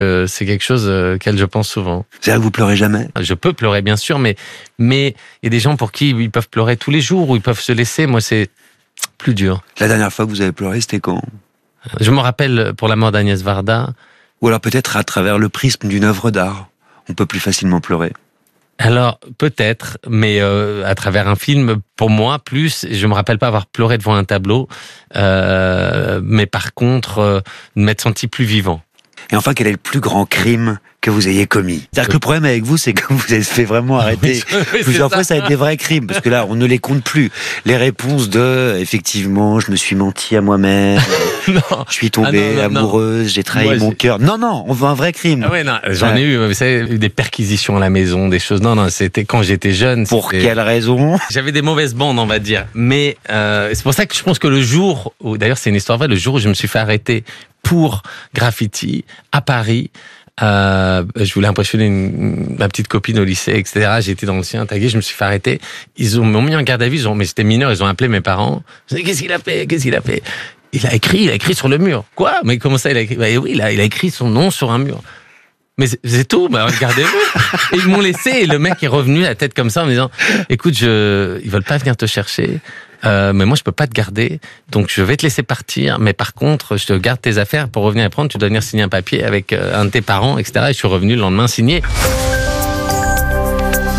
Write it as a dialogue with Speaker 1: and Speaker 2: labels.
Speaker 1: C'est quelque chose auquel je pense souvent.
Speaker 2: C'est vrai que vous pleurez jamais?
Speaker 1: Je peux pleurer, bien sûr, mais il y a des gens pour qui ils peuvent pleurer tous les jours ou ils peuvent se laisser. Moi, c'est plus dur.
Speaker 2: La dernière fois que vous avez pleuré, c'était quand?
Speaker 1: Je me rappelle pour la mort d'Agnès Varda.
Speaker 2: Ou alors peut-être à travers le prisme d'une œuvre d'art. On peut plus facilement pleurer.
Speaker 1: Alors, peut-être, mais à travers un film, pour moi, plus, je me rappelle pas avoir pleuré devant un tableau, mais par contre, m'être senti plus vivant.
Speaker 2: Et enfin, quel est le plus grand crime que vous ayez commis? C'est-à-dire que le problème avec vous, c'est que vous avez fait vraiment arrêter plusieurs fois, ça va être des vrais crimes, parce que là, on ne les compte plus. Les réponses de, effectivement, je me suis menti à moi-même, je suis tombée amoureuse, j'ai trahi mon cœur. Non, on veut un vrai crime.
Speaker 1: Ah ouais, non, j'en ai eu, vous savez, des perquisitions à la maison, des choses. Non, c'était quand j'étais jeune.
Speaker 2: Pour quelle raison?
Speaker 1: J'avais des mauvaises bandes, on va dire. Mais c'est pour ça que je pense que le jour où, d'ailleurs, c'est une histoire vraie, le jour où je me suis fait arrêter pour graffiti à Paris. Je voulais impressionner ma petite copine au lycée, etc. J'étais dans le sien, tagué, je me suis fait arrêter. Ils m'ont mis en garde à vue, mais j'étais mineur, ils ont appelé mes parents. Je me dit, qu'est-ce qu'il a fait? Il a écrit sur le mur. Quoi? Mais comment ça, il a écrit? Bah oui, il a écrit son nom sur un mur. Mais c'est tout, regardez-vous. Et ils m'ont laissé, et le mec est revenu la tête comme ça en me disant, écoute, ils veulent pas venir te chercher. Mais moi je peux pas te garder, donc je vais te laisser partir, mais par contre je te garde tes affaires, pour revenir les prendre tu dois venir signer un papier avec un de tes parents, etc. Et je suis revenu le lendemain signer.